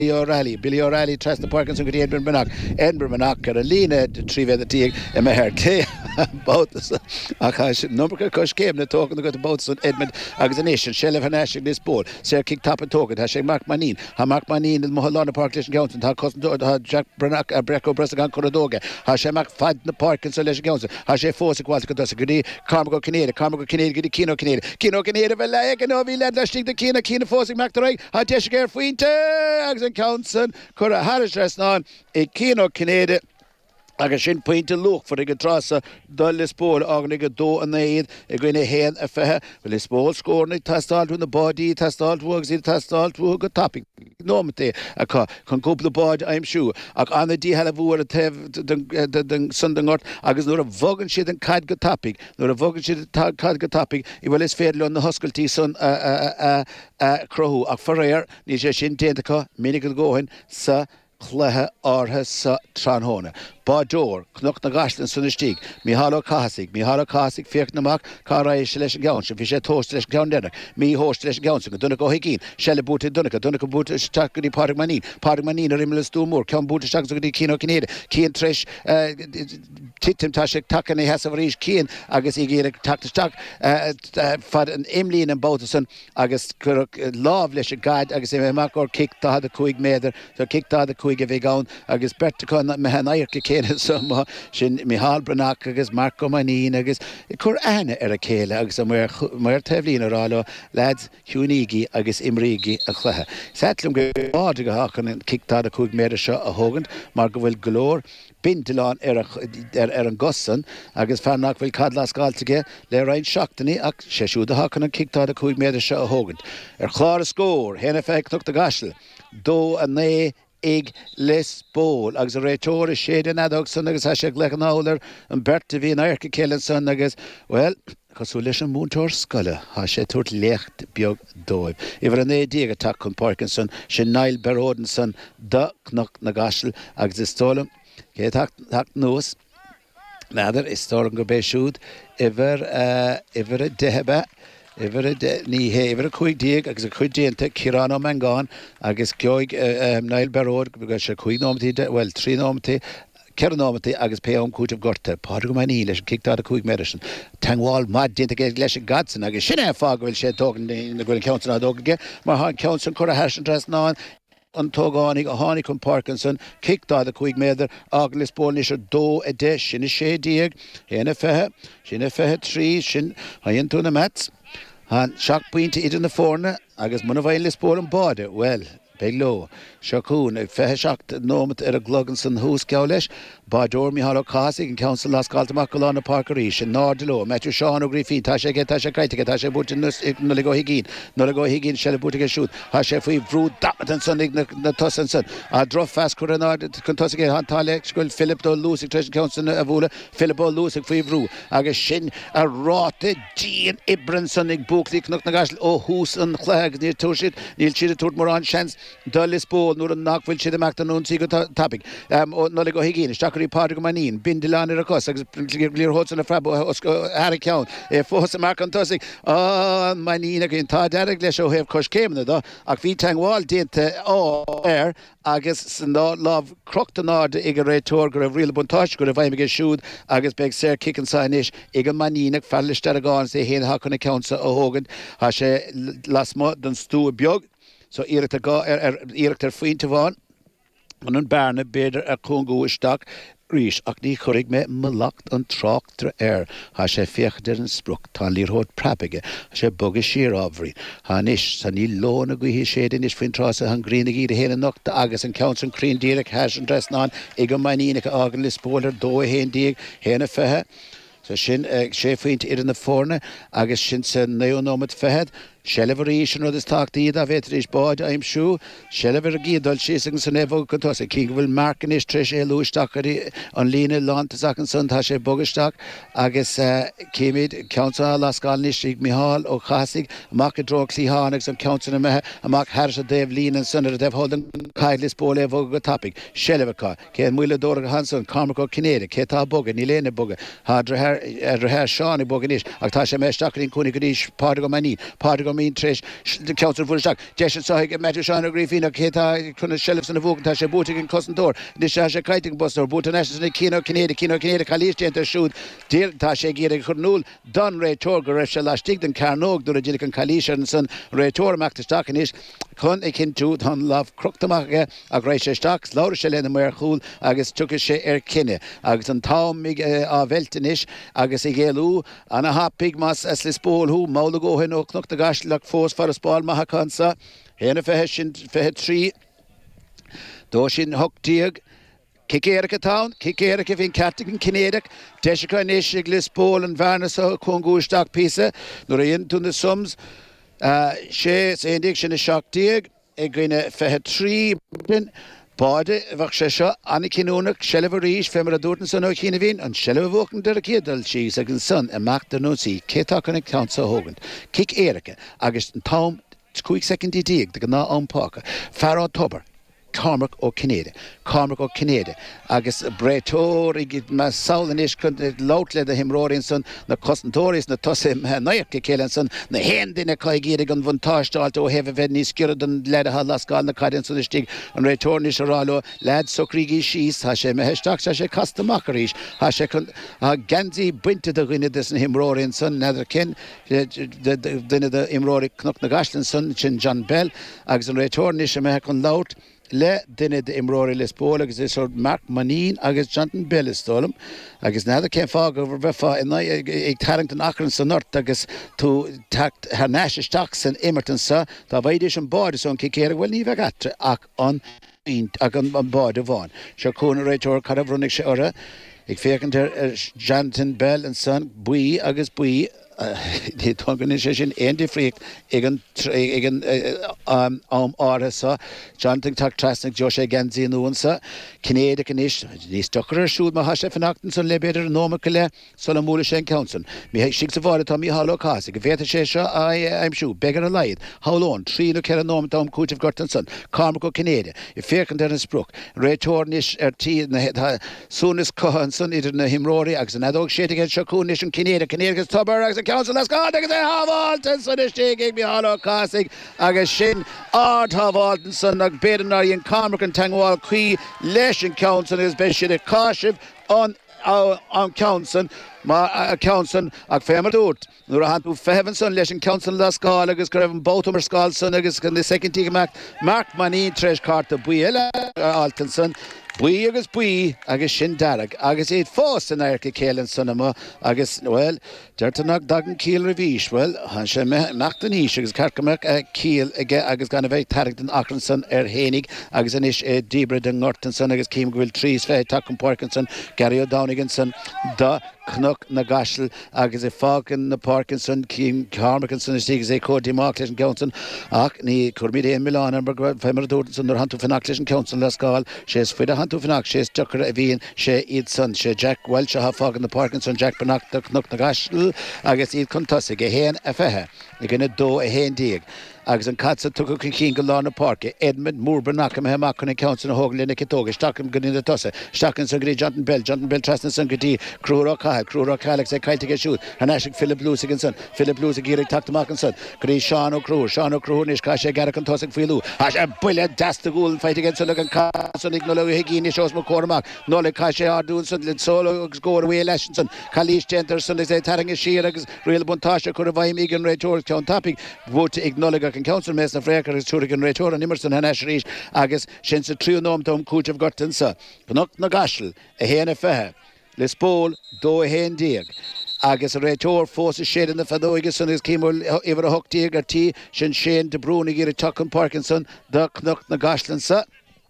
Billy O'Reilly tras na Parkinson go Edinburgh Banach Carolina trí the tíag I me her clé boutas ach number cos céim na tógan go boutas an Edmund agus an nation Shellef han ashig this ball sé kick tap an tógan ha sé Mark Manin in Mohalana Park Leis Council ha cos Jack Branach Brecco Bresagan Cordoga ha sé Mark fad na Parkinson Leis Council ha sé fósa qual go dosa gudi Carmago Canada gudi Kino Canada vela ag no vi led lastig de Kino fósa Mac the right ha Jessica Fuinte agus an Council Cora Harris dress on a Kino Canada agus sin pointe luch for ige trasa dul is ból agan ige dó an éiad I gwine hen a fehe well is ból scorni testalt na body testalt wugs I testalt wug a tapping normate a ka kan couple the bod I'm sure ag an di hela vuar a tev den sundangort agus nur a vogan shit an cad go tapping nur a vogan shit cad go tapping I well is fair on the hoskelty son crohu ag forreir ni sé sin denta minig go hin sa chléthe átha sa Tranhóna. Bádór, cnoch na gaslan sunna stíg, Mihalo Cásig fiocht namak, cara é leis an gaunsin, fi sé tóst leis an gaun denach, mi hóst leis an gaunsin, go dunna go higín, selle búta dunna go búta stak go di Pádraig Manin a rimla stúmór, cean búta stak go di Kino Canada, cían treis titim tá sé takan é hesa varís cían agus I géire takta stak fad an imlín an bóta sun agus láv leis an gaid agus é mak or kick tá the cuig méidir, so kick tá the cuig a bhí gaun agus bertacán me han air céine suma sin Micheál Branach agus Marco Manin agus cur aine a céile agus mar teflín arála lads Hiúnigi agus Imrigi a chléthe. Setlum go báide go hachan an kicktá a cúig méidir seo a hógant mar go bhfuil golóir bintilán an gosan agus fannach bhfuil cadlas gáiltige le rain seachtaí ach séisiú a hachan an kicktá a cúig méidir seo a hógant. Chlár a scór, héna feicnocht a gasil, dó a né ig les ból agus a réitóir séidir nadog san agus a sé le an álar an berta bhí an airca céilean san agus well cosú leis an múntóir scoile ha sé tuairt lecht beag dóibh. Ivar an édíag a tak chun Parkinson sin Niall Beróden san nach na gasil agus is tólam cé tacht nús nádar is tólam go béisiúd ivar a dehebe ní héver a chuig díag agus a chuig déanta Cirán Mangáin agus ceoig Niall Beród agus a chuig nómatí well trí nómatí ceir nómatí agus peom cúid gorta Pádraig Manin leis kicktá a chuig méirisin Tangháil mad déanta leis an gadsan agus sinna fágahfuil sé tógan na ghfuil ceantan adógaige mar há ceantan chur a hersan tras ná an tógánig a hánig chun Parkinson kicktá a chuig méidir agus lis ból ní dó a de sinna sé díag héna fethe trí sin haon tú na mats Han seach pointe idir na fórna agus muna bhain lis ból an báde well beag lo seachún ag fethe seacht nómat a glogan san hús ceá leis Bádór Micheál Cásig an Council las galtamach go lána Parkerí sin nádaló Metú Seán ó Griffí tá sé caiite tá sé búta nula go higín se búta siút há sé faoi bhrú damat an san na tosan san a drof fast chu an chun tosa an táile scoil Philip Dó Lúsig treis an Council a bhúla Philip Ó Lúsig faoi bhrú agus sin a ráta díon ibran san ag búclí cnoch na gasil ó hús an chléag níl túisiid níl siad a túirt mór an seans dul is ból nuair an nachfuil siad amach an núnsaí go tapig ó nula go higín Stacharí Pádraig Manin bindilán ar a cos agus líor hósan a frabo ar a ceann fós amach an tosig Manin a gin tá deireg leis ó hebh cos céimna dó ach bhí Tangháil déanta air agus san láh crochtanád ag a réitóir gur a bhríle buntáis gur a bhaimige siúd agus beag sér kickan sáinis ag an Maninach fallistear a gáin sé héana hachan na ceansa ó hógant há sé lasma don stú a beag so íireachtar faointe bháin an an bearna beidir a chungúisteach rís ach ní churig me malacht an tráchtar air há sé féchtar an spruch tá líorthóid prabige sé bogad siar ábhrí há níos san ní lóna guhí séidir níos faoin trása an grína í héana nachta agus an count an crín díreach heis an dresnáin ag an Maninach agan lis bólar dó héan díag héana fethe so sin sé faointe idir na fórna agus sin san neonómat fehead Shelleveration rud is táchtaí a bheith éis báid aim siú Shellever a gídal sísan san ébhóg go tosa cí go bhfuil marcan is treis é lúisteach an lína lántaach an sun tá sé bogasteach agus céimiid ceansa lascáil níos ag Micheál ó Cásig amach a dróg hánig san ceansa na methe amach thar a déobh lína an sun a déobh holdan caiidlis ból ébhóg go tapig Shelleverá cé muile dóra hansan Carmaco Cinéide cé tá boga ní léna boga há rathir seán i boga níos ach tá sé meisteachín cúnig go níos Pádraig Manin Pádraig go mín treis de council fuach de sa Matthew Sean Griffin Keta kunna shelves an vogen ta sé botig in Cossentor de se kaiting bostor bot national Kino Canada Kalistenter shoot dir ta sé gere chunul don Rétor go se la stig den Carnog do Jilik an Kalishan son Rétor macht de staken is chun ik kin tú han love croctamach a gréis sé staks laure se lenne mer choul agus tuke sé kinne agus an tam mig a weltenis agus igelu an a hapig mas as lisbol hu maule go hin og knock de gaslak fós for a spal ma kansa hene fehin fe 3 do sin hoktieg Kikérike town, Kikérike fin Kattigen Kinedig, Teshika Nishig Lisbol and Varnasa Kungu Stak Pisa, Norain to the sums, she indiction is shock dig, a green fe 3 Bade Vaksha, Anikinunak, Sheleverish, Femera Dortenson, Kinevin, and Shelevoken der Kidal, she second son, and Mac the Nusi, Ketakan Council Hogan, Kik Erika, August and Tom, quick second dig, the Gana on Parker, Pharaoh Tober. Cormac ó Canada agus Bretor ig ma saulanish kun lautle de himrorin son na Cossentoris na tosim naike kelenson na hendine kaigire gun vantashtalt o heve venni skirden lede halaskal na kadin son stig an retornish ralo lad sokrigi shis hashe me hashtag hashe customakerish hashe kun ganzi binte de rinne des himrorin son nader ken de imrori knok na gaslen son chin John Bell agus an retornish me kun laut le dinne de imrori Lisbol agus is Mark Manin agus Jonathan Bellistolum agus nada ken fag over befa in ag Tarrington Akron nort agus to takt her nash stocks and Emerton sa da vaidish an board son kikere wel ni vegat ak on ag an board van Shakuna Rétor Cadavronik Shora ik feken der Jonathan Bell and son bui agus bui the organisation Andy Freak igen Arasa Jonathan Tak Trasnik Joshua Ganzi Nuansa Canada Kanish the Stocker shoot ma hashe fanakten son lebeter nomakele Solomule Shen Council me shikse vare Tommy Hallo Kasig vete shesha I'm sure beggar alive how long 3 no kera nom Tom Kuchev Gortenson Carmico Canada if feken der Brook Retornish tea na soonest Cohanson it na himrori ax an adog shit against Shakunish and Canada Tober Council let's go take the Havalton son is taking me Hallo Kasig agus shin Art Havalton son nag bedenar in Carmick and Tangwal Qui Leshin Council is beshit Kashiv on Council ma Council ag femadút nur han bu feven son Leshin Council la skal agus greven Baltimore skal son agus kan the second team Mark Manin tresh cart the Buela Altonson Bui agus bui agus sin darag agus éad fós an airce célan sunama agus well dertanach dagan cíl revíis well han sé meachtan hís agus carcamach cíl ige agus gan bheith Tarrington Akronson hénig agus anis Debra den Nortonson agus Kim Gwill Trees fé Takum Parkinson Gary O'Downiganson da Knock na gasel agus fágan na Parkinson Kim Carmackinson is tígus Cody Marklesh Council ach ní curmide in Milan and Femer Dortonson nor hantu Fenaklesh Council la skal shes fida hantu Fenak shes Tucker Avin she Idson she Jack Welch ha fágan na Parkinson Jack Benak the Knock na gasel agus id contasig hen afehe igene do hen dig agus an catsa tuku kin Galana Park Edmund Moorbanakam Hamakon Council Hoglin Kitoga Stackham Gunnin the Tossa Stacken Sungri Jonathan Bell Traston Sungri Krura Alex Kaitiga shoot and Ashik Philip Lusiganson Philip Lusig Taktamakson Gri Shano Crew Nish Kasha Garakan Tossic Filu Asha Bullet Dastagul fight against Logan Casson Ignolo Higini shows McCormack Nole Kasha Ardun Sudlin Solo Score Way Leshenson Kalish Jenterson is a Taring Shirags Real Bontasha Kuravai Megan Retor Count Tapping vote Ignolega Council Mason Freker is Turigan Retor and Emerson Hanashrish Agus Shensa Trio Nom Tom Kuchev Gortensa Knock Nagashel a Hena Fehe Lisbol do a Hen Dig Agus Retor forces shed in the Fadoigus and his Kimul ever a hook Tiger T Shen Shane de Bruni Tuckum Parkinson Duck Knock Nagashlensa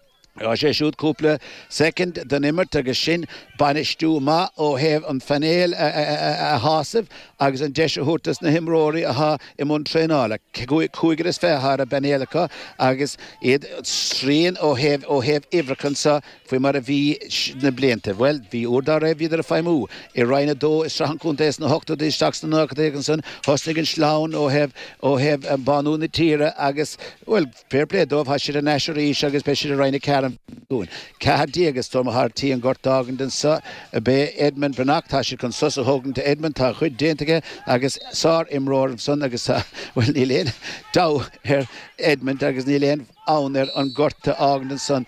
sé siút cúpla second den immert agus sin banistú ma ó hef an fannéil a hásamh agus an deise hútas na himróí a imún tréála chuigur is féthar a banéalacha agus iad sríon ó hef ivrachansa faoi mar a bhí na blianta well bhí úrdar a bhíidir a feimú I roinna dó is strahanúnta na 8 isteach na 9 san hosnig an sláán ó hef an banú na tíre agus well fair play dómh has siad a neisiirí agus pe siad a roinna cearan gún. Cehadí agus Tomhartí an gortágan den sa be Edmund Brenach tá si chun susa hogan te Edmund tá chuid déntaige agus sár imróir son agus well ní léon dá Edmund agus ní léon an gorta ágan den son